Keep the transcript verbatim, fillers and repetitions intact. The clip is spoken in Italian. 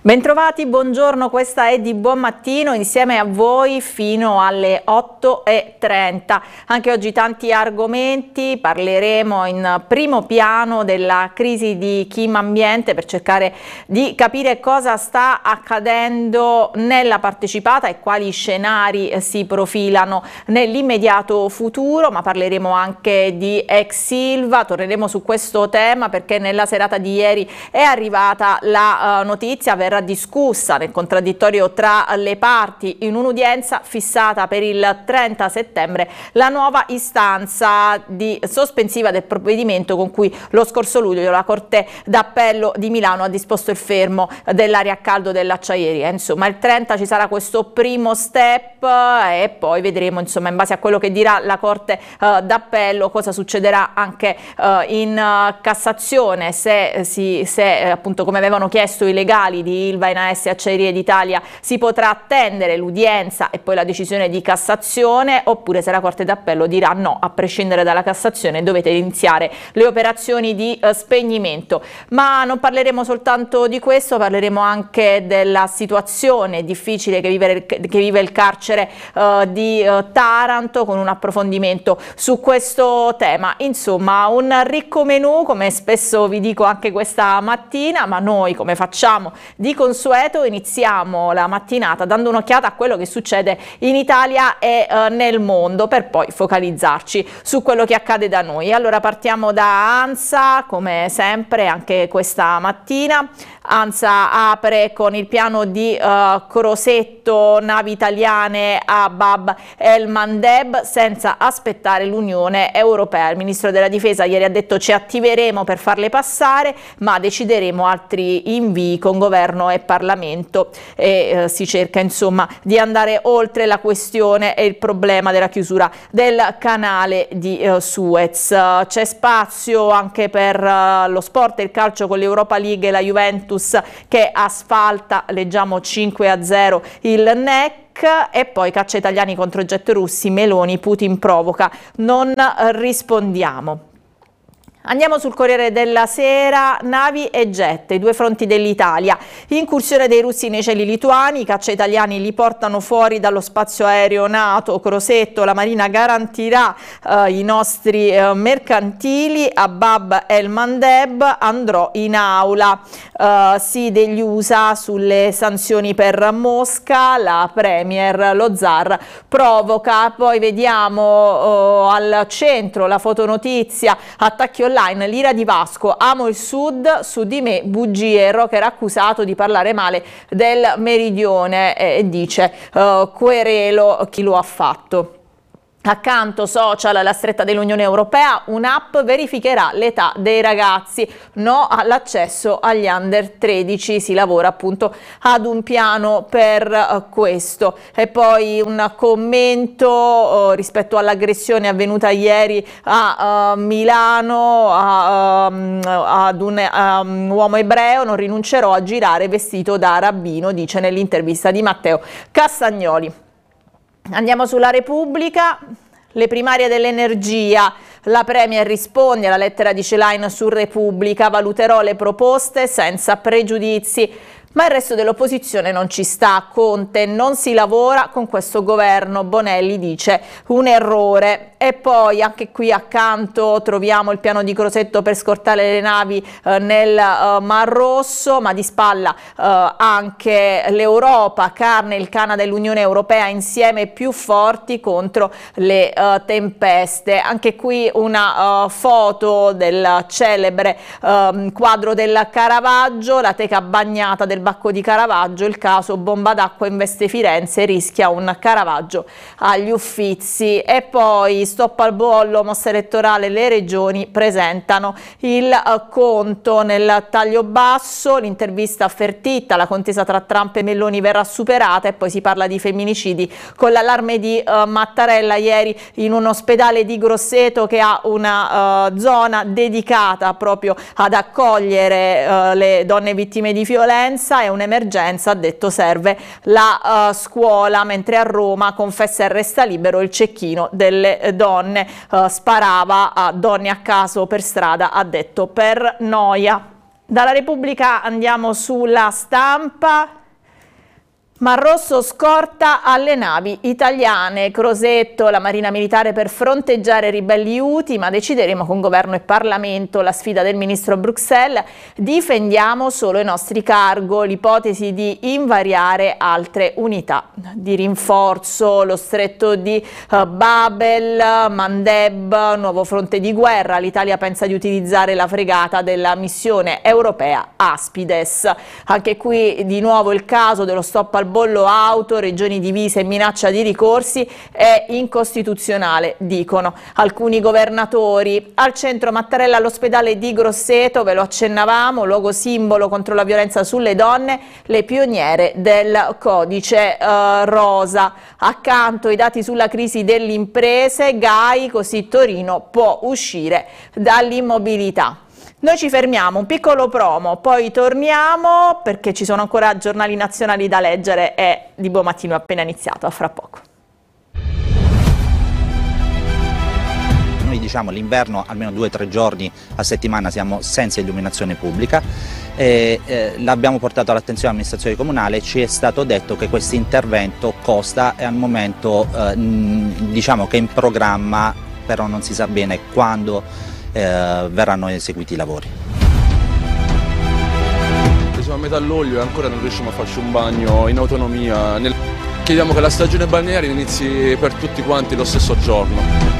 Bentrovati, buongiorno, questa è Di Buon Mattino, insieme a voi fino alle otto e trenta. Anche oggi tanti argomenti, parleremo in primo piano della crisi di Kim Ambiente per cercare di capire cosa sta accadendo nella partecipata e quali scenari si profilano nell'immediato futuro, ma parleremo anche di ex Ilva, torneremo su questo tema perché nella serata di ieri è arrivata la uh, notizia, verrà discussa nel contraddittorio tra le parti in un'udienza fissata per il trenta settembre la nuova istanza di sospensiva del provvedimento con cui lo scorso luglio la Corte d'Appello di Milano ha disposto il fermo dell'area a caldo dell'acciaieria. Insomma, il trenta ci sarà questo primo step e poi vedremo, insomma, in base a quello che dirà la Corte uh, d'Appello cosa succederà anche uh, in uh, Cassazione, se, si, se appunto come avevano chiesto i legali di Ilva, Enaes e Acciaierie d'Italia si potrà attendere l'udienza e poi la decisione di Cassazione, oppure se la Corte d'Appello dirà no, a prescindere dalla Cassazione dovete iniziare le operazioni di uh, spegnimento. Ma non parleremo soltanto di questo, parleremo anche della situazione difficile che vive, che vive il carcere uh, di uh, Taranto, con un approfondimento su questo tema. Insomma, un ricco menù, come spesso vi dico anche questa mattina, ma noi, come facciamo di consueto, iniziamo la mattinata dando un'occhiata a quello che succede in Italia e eh, nel mondo, per poi focalizzarci su quello che accade da noi. Allora partiamo da ANSA, come sempre anche questa mattina. ANSA apre con il piano di uh, Crosetto, navi italiane a Bab el Mandeb senza aspettare l'Unione Europea. Il ministro della Difesa ieri ha detto ci attiveremo per farle passare, ma decideremo altri invii con governo e Parlamento e eh, si cerca insomma di andare oltre la questione e il problema della chiusura del canale di eh, Suez. Uh, c'è spazio anche per uh, lo sport e il calcio con l'Europa League e la Juventus che asfalta, leggiamo cinque a zero il N E C, e poi caccia italiani contro jet russi, Meloni, Putin provoca, non rispondiamo. Andiamo sul Corriere della Sera, navi e jet, i due fronti dell'Italia. Incursione dei russi nei cieli lituani, i caccia italiani li portano fuori dallo spazio aereo NATO. Crosetto, la Marina garantirà eh, i nostri eh, mercantili. A Bab el Mandeb andrò in aula. Eh, sì degli U S A sulle sanzioni per Mosca, la Premier, lo zar provoca. Poi vediamo eh, al centro la fotonotizia, attacchi online, l'ira di Vasco, amo il sud, su di me bugie, Rocker accusato di parlare male del meridione e eh, dice uh, querelo chi lo ha fatto. Accanto social, la stretta dell'Unione Europea, un'app verificherà l'età dei ragazzi, no all'accesso agli under tredici, si lavora appunto ad un piano per uh, questo. E poi un commento uh, rispetto all'aggressione avvenuta ieri a uh, Milano a, um, ad un um, uomo ebreo, non rinuncerò a girare vestito da rabbino, dice nell'intervista di Matteo Castagnoli. Andiamo sulla Repubblica, le primarie dell'energia, la Premier risponde alla lettera di Celain su Repubblica, valuterò le proposte senza pregiudizi. Ma il resto dell'opposizione non ci sta, Conte, non si lavora con questo governo, Bonelli dice un errore. E poi anche qui accanto troviamo il piano di Crosetto per scortare le navi eh, nel eh, Mar Rosso, ma di spalla eh, anche l'Europa, carne il Canada e l'Unione Europea insieme più forti contro le eh, tempeste. Anche qui una uh, foto del celebre uh, quadro del Caravaggio, la teca bagnata del Bacco di Caravaggio, il caso bomba d'acqua investe Firenze, rischia un Caravaggio agli Uffizi. E poi stop al bollo, mossa elettorale, le regioni presentano il uh, conto nel taglio basso, l'intervista a Fertitta, la contesa tra Trump e Meloni verrà superata, e poi si parla di femminicidi con l'allarme di uh, Mattarella ieri in un ospedale di Grosseto che ha una uh, zona dedicata proprio ad accogliere uh, le donne vittime di violenza. È un'emergenza, ha detto, serve la uh, scuola, mentre a Roma confessa e resta libero il cecchino delle donne, uh, sparava a donne a caso per strada, ha detto per noia. Dalla Repubblica andiamo sulla Stampa. Mar Rosso scorta alle navi italiane, Crosetto, la Marina Militare per fronteggiare ribelli Houthi, ma decideremo con governo e Parlamento, la sfida del ministro Bruxelles, difendiamo solo i nostri cargo, l'ipotesi di invariare altre unità di rinforzo, lo stretto di uh, Babel, Mandeb, nuovo fronte di guerra, l'Italia pensa di utilizzare la fregata della missione europea Aspides. Anche qui di nuovo il caso dello stop al bollo auto, regioni divise e minaccia di ricorsi è incostituzionale, dicono alcuni governatori. Al centro Mattarella all'ospedale di Grosseto, ve lo accennavamo, luogo simbolo contro la violenza sulle donne, le pioniere del codice eh, rosa. Accanto i dati sulla crisi delle imprese, G A I, così Torino può uscire dall'immobilità. Noi ci fermiamo, un piccolo promo, poi torniamo perché ci sono ancora giornali nazionali da leggere e Di Buon Mattino è appena iniziato, a fra poco. Noi diciamo l'inverno almeno due o tre giorni a settimana siamo senza illuminazione pubblica e eh, l'abbiamo portato all'attenzione dell'amministrazione comunale, ci è stato detto che questo intervento costa e al momento eh, diciamo che è in programma, però non si sa bene quando Eh, verranno eseguiti i lavori. Siamo a metà luglio e ancora non riusciamo a farci un bagno in autonomia. Nel... Chiediamo che la stagione balneare inizi per tutti quanti lo stesso giorno.